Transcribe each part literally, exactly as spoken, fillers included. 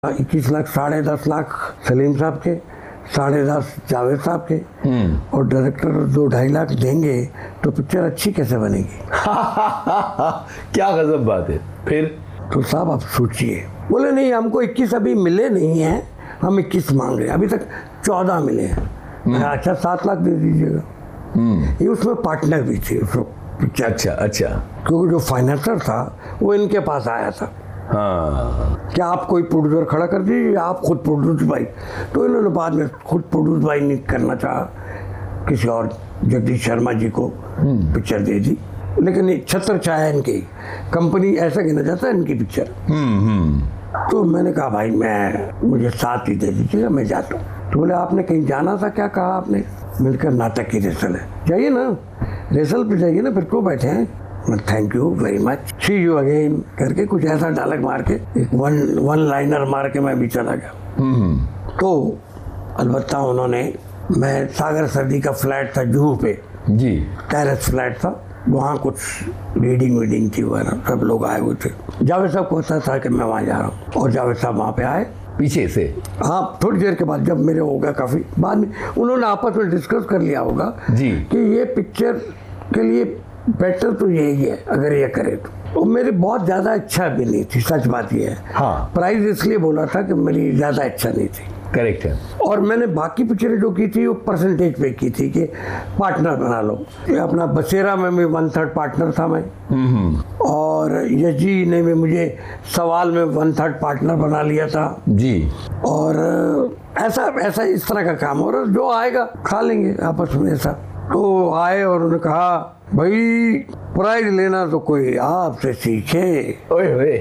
इक्कीस लाख साढ़े दस लाख सलीम साहब के, साढ़े दस जावेद साहब के, और डायरेक्टर दो ढाई लाख देंगे तो पिक्चर अच्छी कैसे बनेगी? क्या गजब बात है। फिर तो साहब आप सोचिए, बोले नहीं हमको इक्कीस अभी मिले नहीं हैं, हम इक्कीस मांग रहे हैं, अभी तक चौदह मिले हैं। मैंने अच्छा सात लाख दे दीजिएगा। ये उसमें पार्टनर भी थे उसको पिक्चर। अच्छा अच्छा क्योंकि जो फाइनेंसर था वो इनके पास आया था। हाँ, क्या आप कोई प्रोड्यूसर खड़ा कर दीजिए, आप खुद प्रोड्यूस भाई। तो इन्होंने बाद में खुद प्रोड्यूस भाई नहीं करना चाहा, किसी और जगदीश शर्मा जी को पिक्चर दे दी। लेकिन ये छत्र छाया इनकी कंपनी ऐसा कहना चाहता है इनकी पिक्चर। तो मैंने कहा भाई मैं मुझे साथ ही दे दीजिएगा, मैं जाता हूँ। तो बोले आपने कहीं जाना था, क्या कहा आपने? मिलकर नाटक की रिहर्सल है, जाइए ना रिहर्सल पे जाइए ना, फिर क्यों बैठे हैं? Thank you very much, C you again करके कुछ ऐसा डायलॉग मार के एक वन वन लाइनर मार के मैं भी चला गया। तो अलबत्ता उन्होंने, मैं सागर सर्दी का फ्लैट था जुहू पे जी, टेरेस फ्लैट था, वहाँ कुछ रीडिंग वीडिंग थी वगैरह, सब लोग आए हुए थे। जावेद साहब को पता था कि मैं वहाँ जा रहा हूँ, और जावेद साहब वहाँ पे आए पीछे से। हाँ, थोड़ी देर के बाद, जब मेरे हो गया काफ़ी बाद में, उन्होंने आपस में डिस्कस कर लिया होगा जी कि ये पिक्चर के लिए बेटर तो यही है अगर ये करे तो। और मेरी बहुत ज़्यादा इच्छा भी नहीं थी, सच बात ये है। हाँ, प्राइस इसलिए बोला था कि मेरी ज़्यादा इच्छा नहीं थी। करेक्ट है। और मैंने बाकी पिक्चरें जो की थी वो परसेंटेज पे की थी कि पार्टनर बना लो। ये अपना बसेरा में भी वन थर्ड पार्टनर था मैं, और यजी ने भी मुझे सवाल में वन थर्ड पार्टनर बना लिया था जी। और ऐसा ऐसा इस तरह का काम, और जो आएगा खा लेंगे आपस में ऐसा। तो आए और उन्होंने कहा भाई प्राइज लेना तो कोई आपसे सीखे। ओए ओए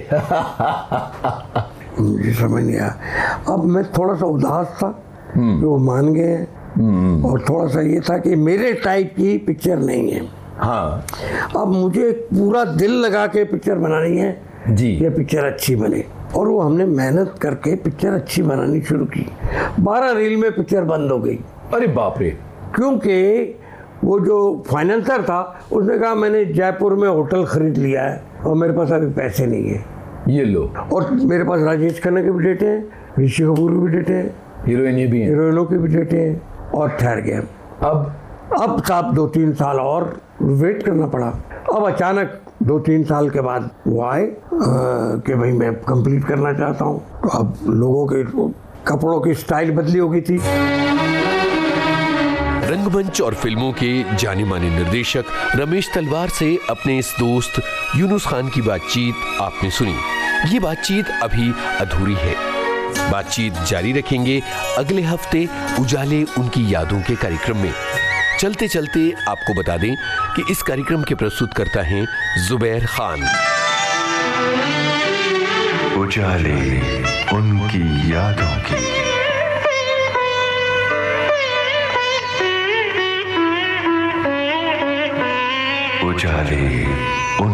मुझे समझ नहीं आया। अब मैं थोड़ा सा उदास था कि वो मान गए, और थोड़ा सा ये था कि मेरे टाइप की पिक्चर नहीं है। हाँ अब मुझे पूरा दिल लगा के पिक्चर बनानी है जी, ये पिक्चर अच्छी बने। और वो हमने मेहनत करके पिक्चर अच्छी बनानी शुरू की। बारह रील में पिक्चर बंद हो गई। अरे बाप रे। क्योंकि वो जो फाइनेंसर था उसने कहा मैंने जयपुर में होटल खरीद लिया है और मेरे पास अभी पैसे नहीं है, ये लो। और मेरे पास राजेश खन्ना के भी डेटे हैं, ऋषि कपूर के भी डेटे हैं, हीरोइन भी हैं, हीरोइनों के भी डेटे हैं, और ठहर गए। अब अब साहब दो तीन साल और वेट करना पड़ा। अब अचानक दो तीन साल के बाद वो आए कि भाई मैं कंप्लीट करना चाहता हूँ। तो अब लोगों के कपड़ों की स्टाइल बदली हो गई थी। रंगमंच और फिल्मों के जाने माने निर्देशक रमेश तलवार से अपने इस दोस्त यूनुस खान की बातचीत आपने सुनी। ये बातचीत अभी अधूरी है, बातचीत जारी रखेंगे अगले हफ्ते उजाले उनकी यादों के कार्यक्रम में। चलते चलते आपको बता दें कि इस कार्यक्रम के प्रस्तुतकर्ता हैं जुबैर खान। उजाले उनकी यादों की। उजाले